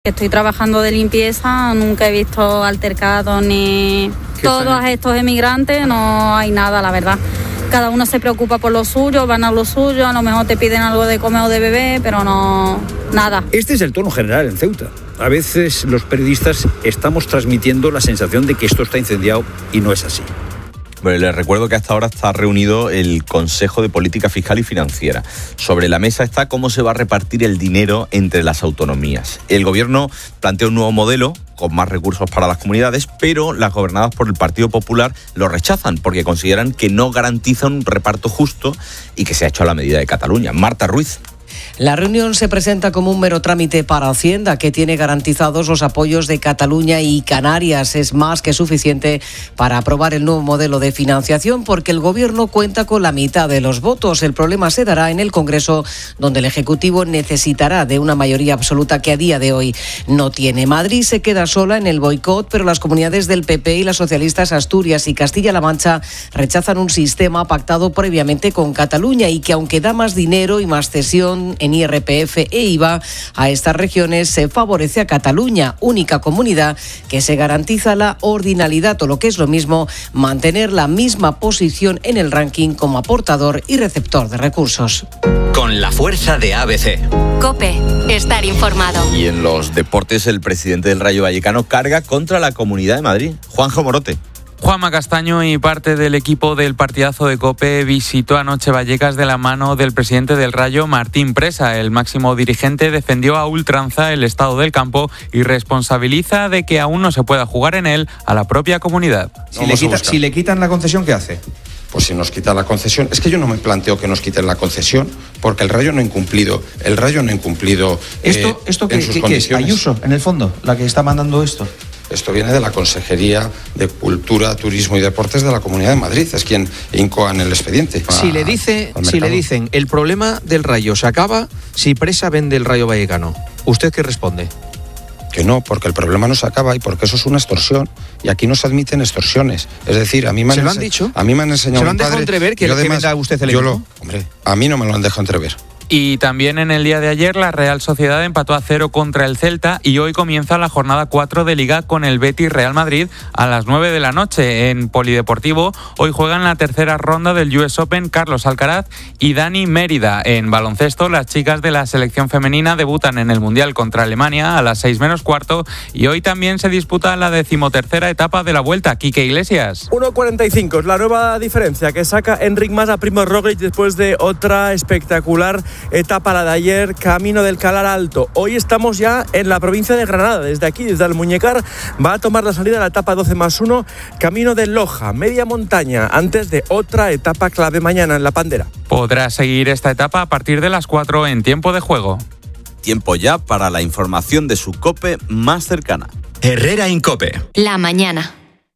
Estoy trabajando de limpieza, nunca he visto altercados ni todos estos emigrantes, no hay nada, la verdad. Cada uno se preocupa por lo suyo, van a lo suyo, a lo mejor te piden algo de comer o de beber, pero no, nada. Este es el tono general en Ceuta. A veces los periodistas estamos transmitiendo la sensación de que esto está incendiado y no es así. Bueno, les recuerdo que hasta ahora está reunido el Consejo de Política Fiscal y Financiera. Sobre la mesa está cómo se va a repartir el dinero entre las autonomías. El Gobierno plantea un nuevo modelo con más recursos para las comunidades, pero las gobernadas por el Partido Popular lo rechazan porque consideran que no garantiza un reparto justo y que se ha hecho a la medida de Cataluña. Marta Ruiz. La reunión se presenta como un mero trámite para Hacienda, que tiene garantizados los apoyos de Cataluña y Canarias. Es más que suficiente para aprobar el nuevo modelo de financiación, porque el Gobierno cuenta con la mitad de los votos. El problema se dará en el Congreso, donde el Ejecutivo necesitará de una mayoría absoluta que a día de hoy no tiene. Madrid se queda sola en el boicot, pero las comunidades del PP y las socialistas Asturias y Castilla-La Mancha rechazan un sistema pactado previamente con Cataluña y que, aunque da más dinero y más cesión en IRPF e IVA a estas regiones, se favorece a Cataluña, única comunidad que se garantiza la ordinalidad o, lo que es lo mismo, mantener la misma posición en el ranking como aportador y receptor de recursos. Con la fuerza de ABC. COPE, estar informado. Y en los deportes, el presidente del Rayo Vallecano carga contra la Comunidad de Madrid. Juanjo Morote. Juanma Castaño y parte del equipo del partidazo de COPE visitó anoche Vallecas de la mano del presidente del Rayo, Martín Presa. El máximo dirigente defendió a ultranza el estado del campo y responsabiliza de que aún no se pueda jugar en él a la propia comunidad. Si le quitan la concesión, ¿qué hace? Pues si nos quita la concesión, es que yo no me planteo que nos quiten la concesión, porque el Rayo no ha incumplido. ¿Esto qué es? Ayuso, en el fondo, la que está mandando esto. Esto viene de la Consejería de Cultura, Turismo y Deportes de la Comunidad de Madrid. Es quien incoa en el expediente. Si le dicen, el problema del Rayo se acaba si Presa vende el Rayo Vallecano, ¿usted qué responde? Que no, porque el problema no se acaba y porque eso es una extorsión. Y aquí no se admiten extorsiones. Es decir, a mí me han ¿Se lo han dicho? A mí me han enseñado. ¿Se lo han dejado entrever que venda usted el equipo? Hombre, a mí no me lo han dejado entrever. Y también en el día de ayer la Real Sociedad empató a 0 contra el Celta y hoy comienza la jornada 4 de Liga con el Betis Real Madrid a las 9 de la noche en Polideportivo. Hoy juegan la tercera ronda del US Open Carlos Alcaraz y Dani Mérida. En baloncesto, las chicas de la selección femenina debutan en el Mundial contra Alemania a las 6 menos cuarto y hoy también se disputa la 13ª etapa de la Vuelta. Quique Iglesias. 1.45 es la nueva diferencia que saca Enric Mas a Primož Roglič después de otra espectacular etapa, la de ayer, camino del Calar Alto. Hoy estamos ya en la provincia de Granada. Desde aquí, desde Almuñécar, va a tomar la salida la etapa 12+1, camino de Loja, media montaña, antes de otra etapa clave mañana en La Pandera. Podrá seguir esta etapa a partir de las 4 en tiempo de juego. Tiempo ya para la información de su COPE más cercana. Herrera Incope. La mañana.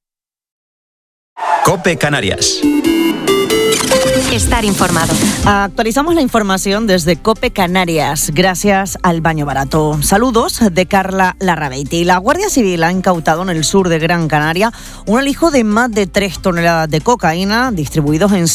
COPE Canarias. Estar informado. Actualizamos la información desde COPE Canarias, gracias al Baño Barato. Saludos de Carla Larrabeiti. La Guardia Civil ha incautado en el sur de Gran Canaria un alijo de más de 3 toneladas de cocaína distribuidos en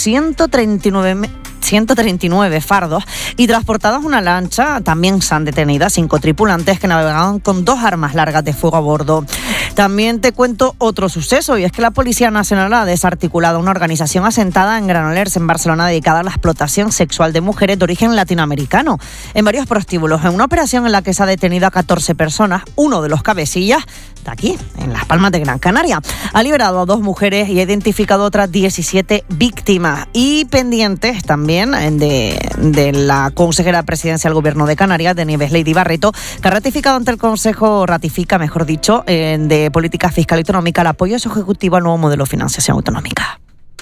139 fardos y transportadas en una lancha. También se han detenido 5 tripulantes que navegaban con 2 armas largas de fuego a bordo. También te cuento otro suceso, y es que la Policía Nacional ha desarticulado una organización asentada en Granollers, en Barcelona, dedicada a la explotación sexual de mujeres de origen latinoamericano en varios prostíbulos, en una operación en la que se ha detenido a 14 personas. Uno de los cabecillas de aquí, en Las Palmas de Gran Canaria, ha liberado a 2 mujeres y ha identificado otras 17 víctimas. Y pendientes también de la consejera presidencia del Gobierno de Canarias, de Nieves Lady Barreto, que ha ratificado ante el Consejo, de Política Fiscal y Autonómica, el apoyo de su ejecutivo al nuevo modelo de financiación autonómica.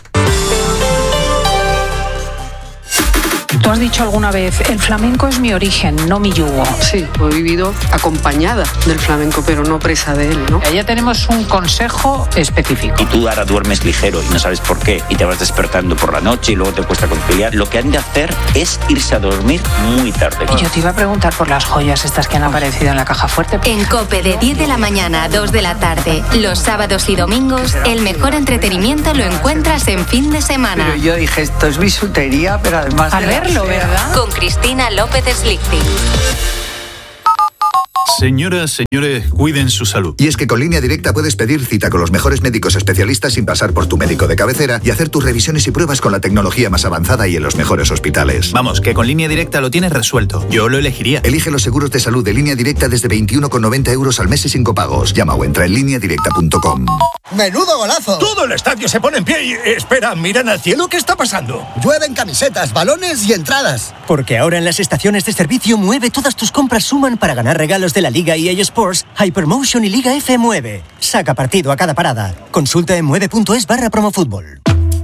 Tú has dicho alguna vez, el flamenco es mi origen, no mi yugo. Sí, he vivido acompañada del flamenco, pero no presa de él, ¿no? Ya tenemos un consejo específico. Y tú ahora duermes ligero y no sabes por qué, y te vas despertando por la noche y luego te cuesta conciliar. Lo que han de hacer es irse a dormir muy tarde. Y yo te iba a preguntar por las joyas estas que han aparecido en la caja fuerte. En COPE, de 10 de la mañana a 2 de la tarde, los sábados y domingos, el mejor entretenimiento lo encuentras en fin de semana. Pero yo dije, esto es bisutería, pero además... Al verlo, ¿verdad? Con Cristina López Slichting. Señoras, señores, cuiden su salud. Y es que con Línea Directa puedes pedir cita con los mejores médicos especialistas sin pasar por tu médico de cabecera y hacer tus revisiones y pruebas con la tecnología más avanzada y en los mejores hospitales. Vamos, que con Línea Directa lo tienes resuelto. Yo lo elegiría. Elige los seguros de salud de Línea Directa desde 21,90 € al mes y sin copagos. Llama o entra en lineadirecta.com. ¡Menudo golazo! Todo el estadio se pone en pie y... Espera, miran al cielo, ¿qué está pasando? Llueven camisetas, balones y entradas. Porque ahora en las estaciones de servicio Mueve todas tus compras suman para ganar regalos de la Liga EA Sports, Hypermotion y Liga F Mueve. Saca partido a cada parada. Consulta en mueve.es/promofútbol.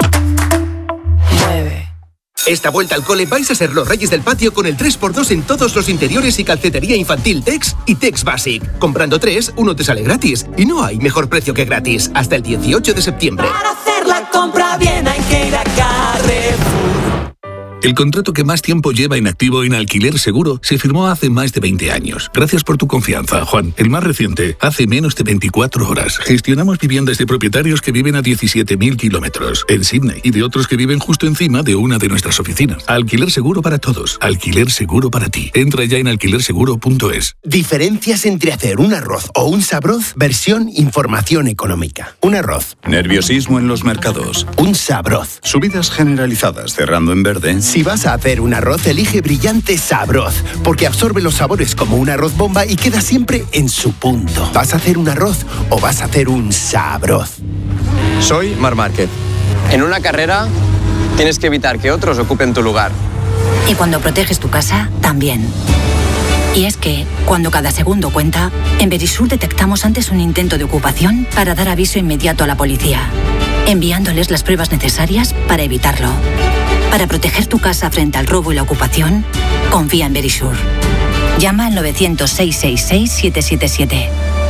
Esta vuelta al cole vais a ser los reyes del patio con el 3x2 en todos los interiores y calcetería infantil Tex y Tex Basic. Comprando 3, uno te sale gratis. Y no hay mejor precio que gratis. Hasta el 18 de septiembre. Para hacer la compra bien hay que ir a Carrefour. El contrato que más tiempo lleva inactivo en Alquiler Seguro se firmó hace más de 20 años. Gracias por tu confianza, Juan. El más reciente, hace menos de 24 horas. Gestionamos viviendas de propietarios que viven a 17.000 kilómetros en Sydney y de otros que viven justo encima de una de nuestras oficinas. Alquiler Seguro para todos. Alquiler Seguro para ti. Entra ya en alquilerseguro.es. Diferencias entre hacer un arroz o un sabroz, versión información económica. Un arroz. Nerviosismo en los mercados. Un sabroz. Subidas generalizadas cerrando en verde. Si vas a hacer un arroz, elige Brillante Sabroz, porque absorbe los sabores como un arroz bomba y queda siempre en su punto. ¿Vas a hacer un arroz o vas a hacer un sabroz? Soy Marc Márquez. En una carrera tienes que evitar que otros ocupen tu lugar. Y cuando proteges tu casa, también. Y es que, cuando cada segundo cuenta, en Verisur detectamos antes un intento de ocupación para dar aviso inmediato a la policía, enviándoles las pruebas necesarias para evitarlo. Para proteger tu casa frente al robo y la ocupación, confía en Verisur. Llama al 900-666-777.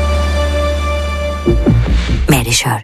Verisur.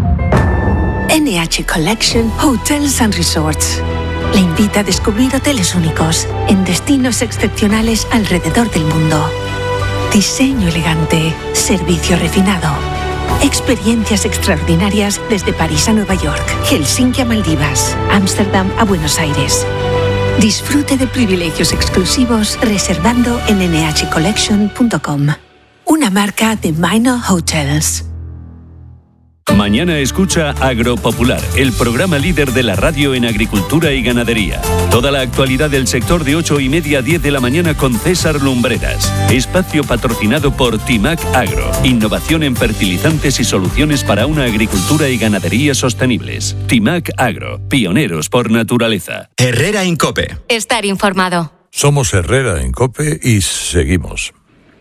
NH Collection Hotels and Resorts le invita a descubrir hoteles únicos en destinos excepcionales alrededor del mundo. Diseño elegante, servicio refinado, experiencias extraordinarias desde París a Nueva York, Helsinki a Maldivas, Ámsterdam a Buenos Aires. Disfrute de privilegios exclusivos reservando en nhcollection.com. Una marca de Minor Hotels. Mañana escucha Agropopular, el programa líder de la radio en agricultura y ganadería. Toda la actualidad del sector de 8:30 a 10 de la mañana con César Lumbreras. Espacio patrocinado por Timac Agro. Innovación en fertilizantes y soluciones para una agricultura y ganadería sostenibles. Timac Agro, pioneros por naturaleza. Herrera Incope. Estar informado. Somos Herrera en COPE y seguimos.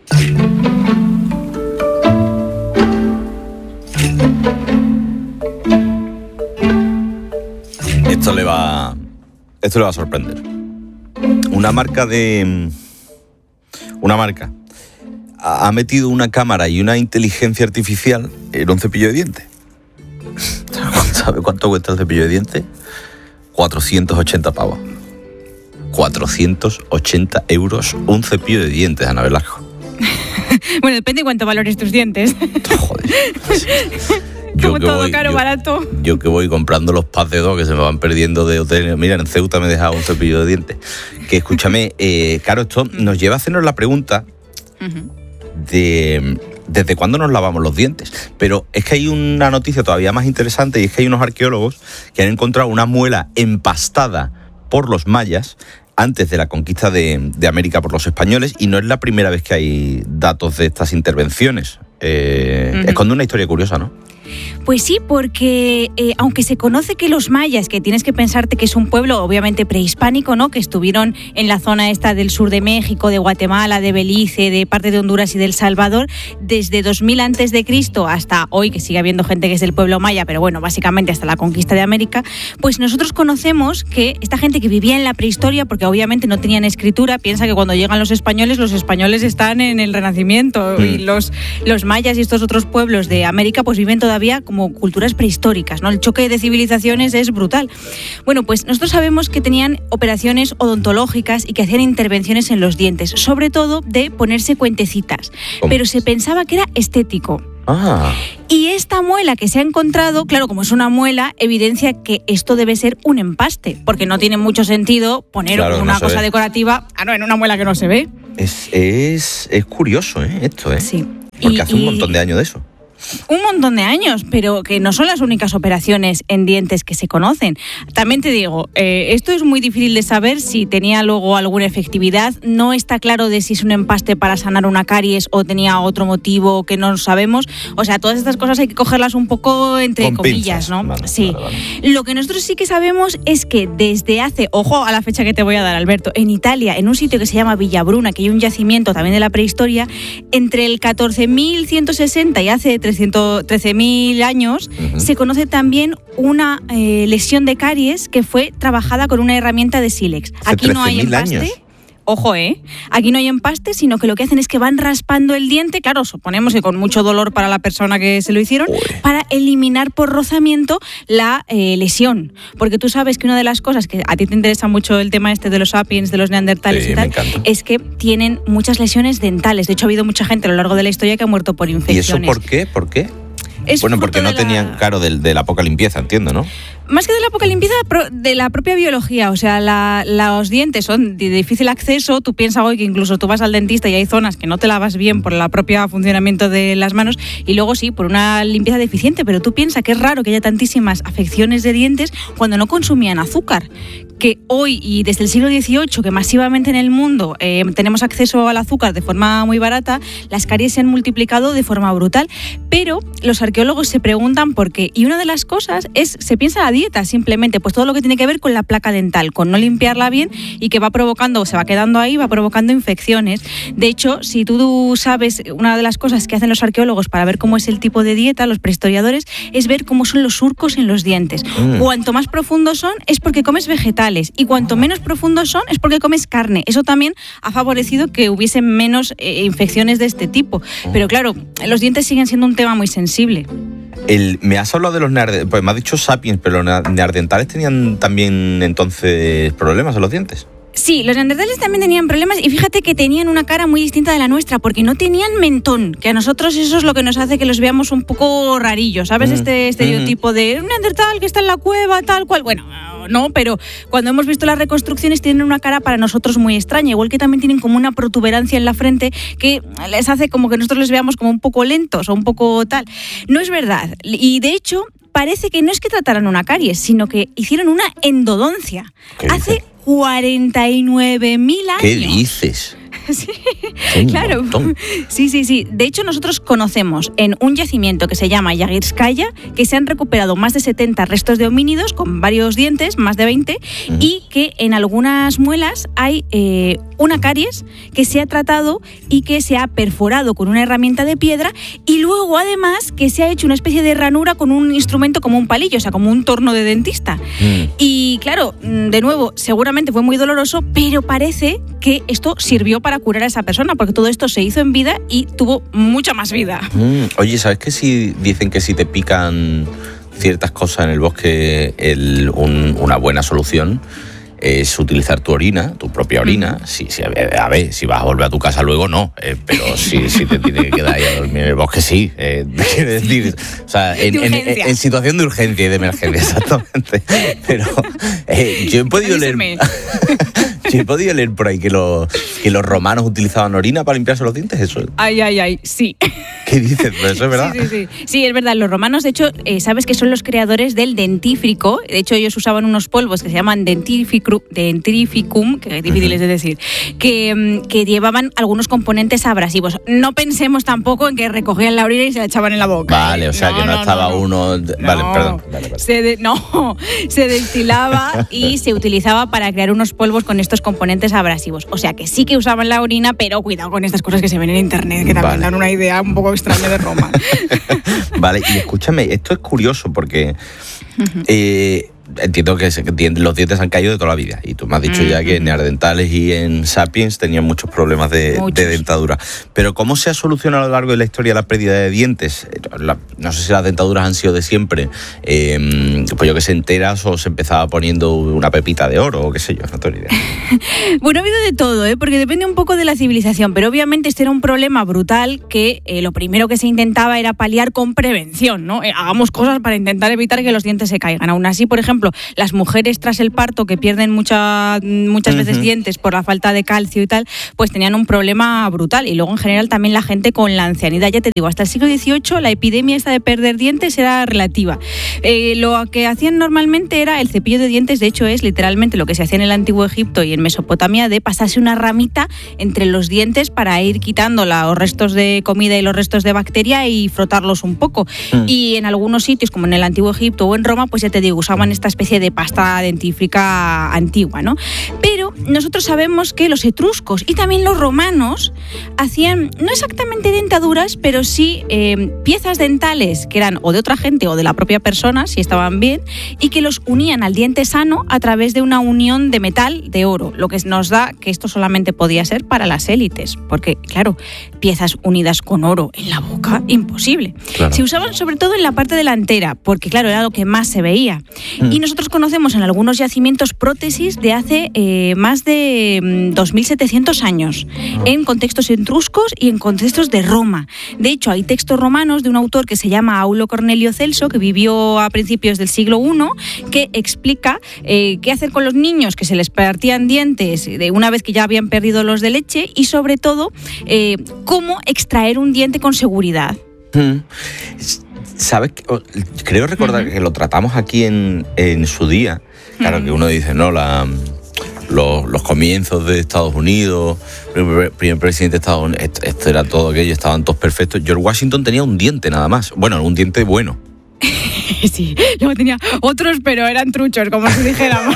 Esto le va a sorprender. Una marca ha metido una cámara y una inteligencia artificial en un cepillo de dientes. ¿Sabe cuánto cuesta el cepillo de dientes? 480 pavos. 480 euros un cepillo de dientes, Ana Velasco. Bueno, depende de cuánto valores tus dientes. Joder. Como todo caro, barato. Yo que voy comprando los packs de dos que se me van perdiendo de hotel. Mira, en Ceuta me he dejado un cepillo de dientes. Que escúchame, claro, esto nos lleva a hacernos la pregunta de ¿desde cuándo nos lavamos los dientes? Pero es que hay una noticia todavía más interesante y es que hay unos arqueólogos que han encontrado una muela empastada por los mayas antes de la conquista de América por los españoles, y no es la primera vez que hay datos de estas intervenciones. Esconde una historia curiosa, ¿no? Pues sí, porque aunque se conoce que los mayas, que tienes que pensarte que es un pueblo obviamente prehispánico, ¿no?, que estuvieron en la zona esta del sur de México, de Guatemala, de Belice, de parte de Honduras y del Salvador, desde 2000 a.C. hasta hoy, que sigue habiendo gente que es del pueblo maya, pero bueno, básicamente hasta la conquista de América, pues nosotros conocemos que esta gente que vivía en la prehistoria, porque obviamente no tenían escritura, piensa que cuando llegan los españoles están en el Renacimiento, y los mayas y estos otros pueblos de América pues viven todavía como culturas prehistóricas, ¿no? El choque de civilizaciones es brutal. Bueno, pues nosotros sabemos que tenían operaciones odontológicas y que hacían intervenciones en los dientes, sobre todo de ponerse cuentecitas, pero se pensaba que era estético. Y esta muela que se ha encontrado, claro, como es una muela, evidencia que esto debe ser un empaste, porque no tiene mucho sentido poner una cosa decorativa en una muela que no se ve. Es curioso, esto, Sí. Porque hace un montón de años de eso. Un montón de años, pero que no son las únicas operaciones en dientes que se conocen. También te digo, esto es muy difícil de saber si tenía luego alguna efectividad. No está claro de si es un empaste para sanar una caries o tenía otro motivo que no sabemos. O sea, todas estas cosas hay que cogerlas un poco entre con comillas, pinzas. ¿no? Vale, sí. vale. Lo que nosotros sí que sabemos es que desde hace, ojo a la fecha que te voy a dar, Alberto, en Italia, en un sitio que se llama Villabruna, que hay un yacimiento también de la prehistoria, entre el 14.160 y hace 13.000 años, se conoce también una lesión de caries que fue trabajada con una herramienta de sílex. Aquí no hay empaste. Años. Ojo, aquí no hay empaste, sino que lo que hacen es que van raspando el diente, claro, suponemos que con mucho dolor para la persona que se lo hicieron, para eliminar por rozamiento la lesión. Porque tú sabes que una de las cosas que a ti te interesa mucho el tema este de los sapiens, de los neandertales y tal, es que tienen muchas lesiones dentales. De hecho, ha habido mucha gente a lo largo de la historia que ha muerto por infecciones. ¿Y eso por qué? ¿Por qué? Bueno, porque no tenían, claro, de la poca limpieza, entiendo, ¿no? Más que de la poca limpieza, de la propia biología. O sea, los dientes son de difícil acceso. Tú piensas hoy que incluso tú vas al dentista y hay zonas que no te lavas bien por el propio funcionamiento de las manos. Y luego sí, por una limpieza deficiente. Pero tú piensas que es raro que haya tantísimas afecciones de dientes cuando no consumían azúcar. Que hoy y desde el siglo XVIII, que masivamente en el mundo tenemos acceso al azúcar de forma muy barata, las caries se han multiplicado de forma brutal. Pero los arqueólogos se preguntan por qué. Y una de las cosas es, se piensa en la dieta simplemente, pues todo lo que tiene que ver con la placa dental, con no limpiarla bien y que va provocando, se va quedando ahí, va provocando infecciones. De hecho, si tú sabes, una de las cosas que hacen los arqueólogos para ver cómo es el tipo de dieta, los prehistoriadores, es ver cómo son los surcos en los dientes. Cuanto más profundos son, es porque comes vegetales, y cuanto menos profundos son, es porque comes carne. Eso también ha favorecido que hubiese menos infecciones de este tipo. Pero claro, los dientes siguen siendo un tema muy sensible. Me has hablado de los neandertales, pues me has dicho sapiens, pero los neandertales tenían también entonces problemas en los dientes. Sí, los neandertales también tenían problemas y fíjate que tenían una cara muy distinta de la nuestra porque no tenían mentón, que a nosotros eso es lo que nos hace que los veamos un poco rarillos, ¿sabes? Este estereotipo de un neandertal que está en la cueva, tal cual, bueno, no, pero cuando hemos visto las reconstrucciones tienen una cara para nosotros muy extraña, igual que también tienen como una protuberancia en la frente que les hace como que nosotros les veamos como un poco lentos o un poco tal. No es verdad, y de hecho parece que no es que trataran una caries, sino que hicieron una endodoncia. Hace 49.000 años. ¿Qué dices? Sí, claro. Sí. De hecho, nosotros conocemos en un yacimiento que se llama Yagirskaya que se han recuperado más de 70 restos de homínidos con varios dientes, más de 20, y que en algunas muelas hay una caries que se ha tratado y que se ha perforado con una herramienta de piedra y luego además que se ha hecho una especie de ranura con un instrumento como un palillo, o sea, como un torno de dentista. Y claro, de nuevo, seguramente fue muy doloroso, pero parece que esto sirvió para curar a esa persona, porque todo esto se hizo en vida y tuvo mucha más vida. Oye, ¿sabes que si dicen que si te pican ciertas cosas en el bosque, una buena solución es utilizar tu orina, tu propia orina? A ver, si vas a volver a tu casa luego, no. Pero si te tienes que quedar ahí a dormir en el bosque, sí. Quiero decir, o sea, en situación de urgencia y de emergencia, exactamente. Pero yo he podido leer... Yo he podido leer por ahí que los romanos utilizaban orina para limpiarse los dientes, ¿eso? Ay, sí. ¿Qué dices? ¿Pero eso es verdad? Sí, es verdad. Los romanos, de hecho, sabes que son los creadores del dentífrico. De hecho, ellos usaban unos polvos que se llaman dentrificum, que es difícil de decir, que llevaban algunos componentes abrasivos. No pensemos tampoco en que recogían la orina y se la echaban en la boca. Vale, o sea, que no estaba uno... Vale, perdón. Vale. Se destilaba y se utilizaba para crear unos polvos con estos componentes abrasivos. O sea, que sí que usaban la orina, pero cuidado con estas cosas que se ven en internet, que también dan una idea un poco extraña de Roma. Vale, y escúchame, esto es curioso porque entiendo que los dientes han caído de toda la vida y tú me has dicho ya que en neandertales y en sapiens tenían muchos problemas de dentadura. Pero ¿cómo se ha solucionado a lo largo de la historia la pérdida de dientes? No sé si las dentaduras han sido de siempre, pues yo que sé, enteras, o se empezaba poniendo una pepita de oro o qué sé yo, no tengo ni idea. Bueno, ha habido de todo, porque depende un poco de la civilización, pero obviamente este era un problema brutal que lo primero que se intentaba era paliar con prevención, ¿no? Hagamos cosas para intentar evitar que los dientes se caigan. Aún así, por ejemplo, ejemplo, las mujeres tras el parto que pierden muchas veces dientes por la falta de calcio y tal, pues tenían un problema brutal. Y luego en general también la gente con la ancianidad, ya te digo, hasta el siglo XVIII la epidemia esta de perder dientes era relativa. Lo que hacían normalmente era el cepillo de dientes, de hecho es literalmente lo que se hacía en el antiguo Egipto y en Mesopotamia, de pasarse una ramita entre los dientes para ir quitando los restos de comida y los restos de bacteria y frotarlos un poco. Y en algunos sitios, como en el antiguo Egipto o en Roma, pues ya te digo, usaban esta especie de pasta dentífrica antigua, ¿no? Pero nosotros sabemos que los etruscos y también los romanos hacían, no exactamente dentaduras, pero sí piezas dentales que eran o de otra gente o de la propia persona, si estaban bien, y que los unían al diente sano a través de una unión de metal de oro, lo que nos da que esto solamente podía ser para las élites, porque claro, piezas unidas con oro en la boca, imposible. Claro. Se usaban sobre todo en la parte delantera, porque claro, era lo que más se veía. Y nosotros conocemos en algunos yacimientos prótesis de hace más de 2700 años, en contextos etruscos y en contextos de Roma. De hecho, hay textos romanos de un autor que se llama Aulo Cornelio Celso, que vivió a principios del siglo I, que explica qué hacer con los niños que se les partían dientes de una vez que ya habían perdido los de leche y sobre todo cómo extraer un diente con seguridad. ¿Sabes? Creo recordar que lo tratamos aquí en su día. Claro que uno dice, no, los comienzos de Estados Unidos, el primer presidente de Estados Unidos, esto era todo aquello, estaban todos perfectos. George Washington tenía un diente nada más. Bueno, un diente bueno. Sí, luego tenía otros, pero eran truchos, como si dijéramos.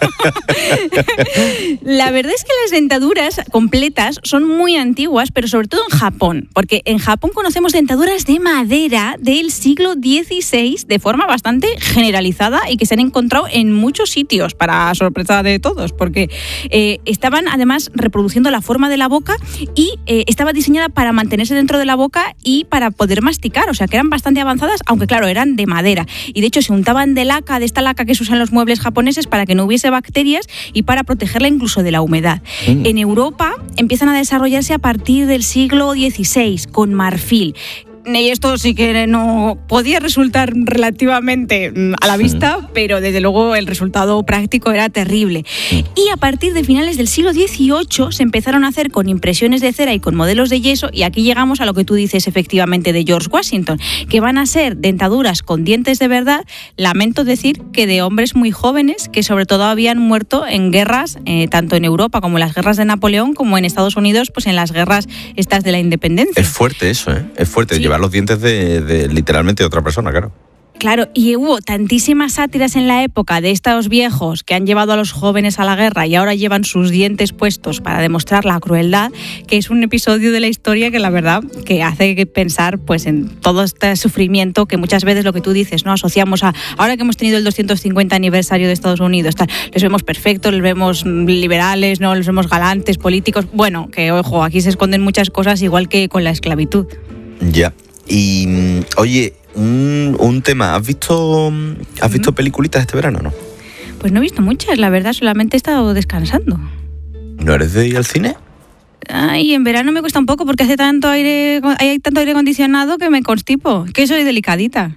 La verdad es que las dentaduras completas son muy antiguas, pero sobre todo en Japón, porque en Japón conocemos dentaduras de madera del siglo XVI de forma bastante generalizada y que se han encontrado en muchos sitios, para sorpresa de todos, porque estaban además reproduciendo la forma de la boca y estaba diseñada para mantenerse dentro de la boca y para poder masticar, o sea que eran bastante avanzadas, aunque claro, eran de madera. Y de hecho se untaban de esta laca que se usa en los muebles japoneses para que no hubiese bacterias y para protegerla incluso de la humedad. En Europa empiezan a desarrollarse a partir del siglo XVI con marfil. Y esto sí que no podía resultar relativamente a la vista, pero desde luego el resultado práctico era terrible. Y a partir de finales del siglo XVIII se empezaron a hacer con impresiones de cera y con modelos de yeso, y aquí llegamos a lo que tú dices efectivamente de George Washington, que van a ser dentaduras con dientes de verdad. Lamento decir que de hombres muy jóvenes que sobre todo habían muerto en guerras, tanto en Europa como en las guerras de Napoleón, como en Estados Unidos, pues en las guerras estas de la independencia. Es fuerte eso, ¿eh? Es fuerte, sí. Llevar los dientes de literalmente de otra persona, claro. Claro, y hubo tantísimas sátiras en la época de estos viejos que han llevado a los jóvenes a la guerra y ahora llevan sus dientes puestos para demostrar la crueldad, que es un episodio de la historia que la verdad que hace pensar pues en todo este sufrimiento que muchas veces lo que tú dices, ¿no? Asociamos a, ahora que hemos tenido el 250 aniversario de Estados Unidos, les vemos perfectos, les vemos liberales, ¿no? Les vemos galantes, políticos. Bueno, que ojo, aquí se esconden muchas cosas igual que con la esclavitud. Ya. Y oye, un tema, ¿has visto peliculitas este verano, no? Pues no he visto muchas, la verdad, solamente he estado descansando. ¿No eres de ir al cine? Ay, en verano me cuesta un poco porque hay tanto aire acondicionado que me constipo, que soy delicadita.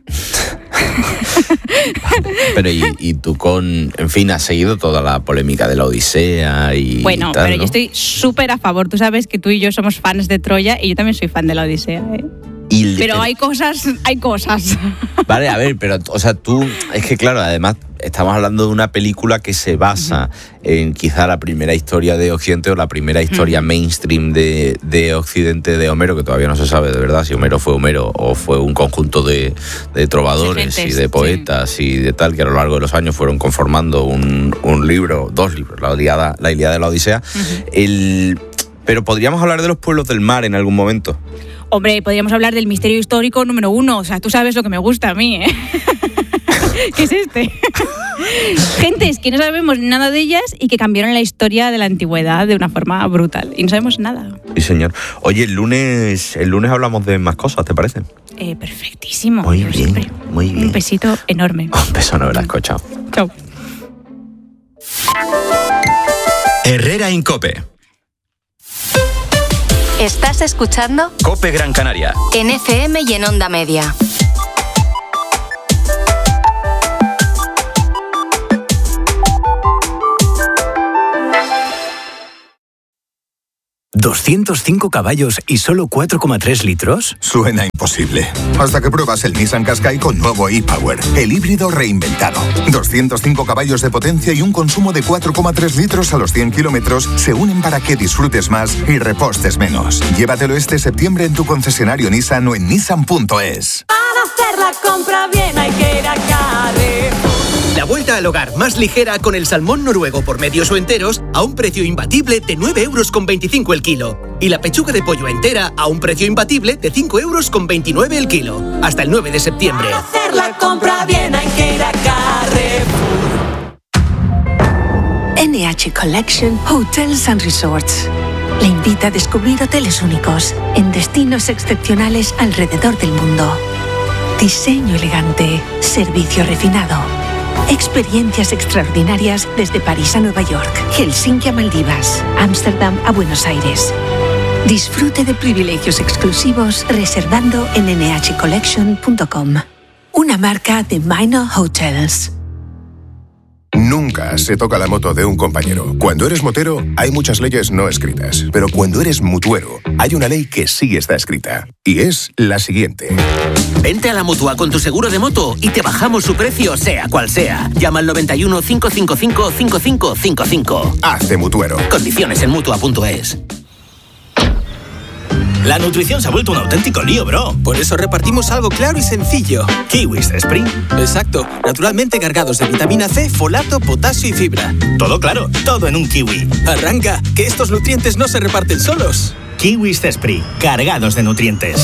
Pero y tú en fin, has seguido toda la polémica de la Odisea y bueno, tal, pero ¿no? yo estoy súper a favor. Tú sabes que tú y yo somos fans de Troya y yo también soy fan de la Odisea, ¿eh? Pero hay cosas. Vale, a ver, pero, o sea, tú, es que claro, además estamos hablando de una película que se basa en quizá la primera historia de Occidente o la primera historia mainstream de Occidente de Homero, que todavía no se sabe de verdad si Homero fue Homero o fue un conjunto de trovadores y de poetas y de tal, que a lo largo de los años fueron conformando dos libros, la Ilíada y la Odisea. Pero podríamos hablar de los pueblos del mar en algún momento. Hombre, podríamos hablar del misterio histórico número 1. O sea, tú sabes lo que me gusta a mí, ¿eh? ¿Qué es este? Gentes que no sabemos nada de ellas y que cambiaron la historia de la antigüedad de una forma brutal. Y no sabemos nada. Sí, señor. Oye, el lunes hablamos de más cosas, ¿te parece? Perfectísimo. Muy bien, siempre. Muy bien. Un besito enorme. Un beso, no Velasco. Chao. Chao. Herrera Incope. ¿Estás escuchando? COPE Gran Canaria. En FM y en Onda Media. ¿205 caballos y solo 4,3 litros? Suena imposible. Hasta que pruebas el Nissan Qashqai con nuevo e-Power, el híbrido reinventado. 205 caballos de potencia y un consumo de 4,3 litros a los 100 kilómetros se unen para que disfrutes más y repostes menos. Llévatelo este septiembre en tu concesionario Nissan o en nissan.es. Para hacer la compra bien hay que ir a Carrefour. La vuelta al hogar más ligera con el salmón noruego por medios o enteros a un precio imbatible de 9,25 € el kilo. Y la pechuga de pollo entera a un precio imbatible de 5,29 € el kilo. Hasta el 9 de septiembre. Para hacer la compra bien hay que ir a Carrefour. NH Collection Hotels and Resorts le invita a descubrir hoteles únicos en destinos excepcionales alrededor del mundo. Diseño elegante, servicio refinado. Experiencias extraordinarias desde París a Nueva York, Helsinki a Maldivas, Ámsterdam a Buenos Aires. Disfrute de privilegios exclusivos reservando en nhcollection.com. Una marca de Minor Hotels. Nunca se toca la moto de un compañero. Cuando eres motero, hay muchas leyes no escritas. Pero cuando eres mutuero, hay una ley que sí está escrita. Y es la siguiente. Vente a la Mutua con tu seguro de moto y te bajamos su precio, sea cual sea. Llama al 91 555 5555. Hazte mutuero. Condiciones en Mutua.es. La nutrición se ha vuelto un auténtico lío, bro. Por eso repartimos algo claro y sencillo. Kiwis Spring. Exacto. Naturalmente cargados de vitamina C, folato, potasio y fibra. Todo claro, todo en un kiwi. Arranca, que estos nutrientes no se reparten solos. Kiwis Spring, cargados de nutrientes.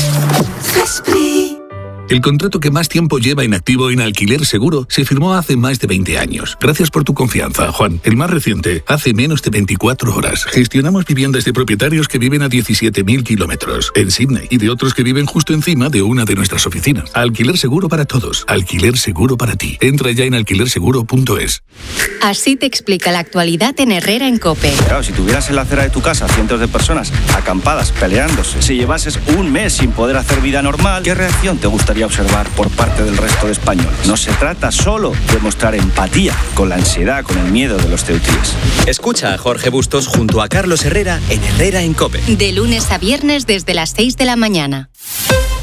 El contrato que más tiempo lleva inactivo en Alquiler Seguro se firmó hace más de 20 años. Gracias por tu confianza, Juan. El más reciente, hace menos de 24 horas. Gestionamos viviendas de propietarios que viven a 17.000 kilómetros en Sydney y de otros que viven justo encima de una de nuestras oficinas. Alquiler Seguro para todos. Alquiler Seguro para ti. Entra ya en alquilerseguro.es. Así te explica la actualidad en Herrera en COPE. Claro, si tuvieras en la acera de tu casa cientos de personas acampadas, peleándose, si llevases un mes sin poder hacer vida normal, ¿qué reacción te gustaría observar por parte del resto de españoles? No se trata solo de mostrar empatía con la ansiedad, con el miedo de los ceutíes. Escucha a Jorge Bustos junto a Carlos Herrera en Herrera en COPE. De lunes a viernes desde las 6 de la mañana.